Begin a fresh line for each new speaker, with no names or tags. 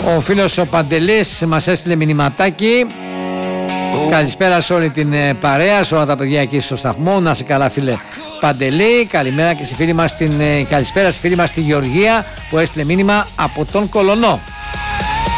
Ο φίλος ο Παντελής μας έστειλε μηνυματάκι. Καλησπέρα σε όλη την παρέα, σε όλα τα παιδιά εκεί στο σταθμό. Να σε καλά, φίλε Παντελή. Καλημέρα και στη φίλη μας καλησπέρα στη φίλη μας τη Γεωργία που έστειλε μήνυμα από τον Κολονό.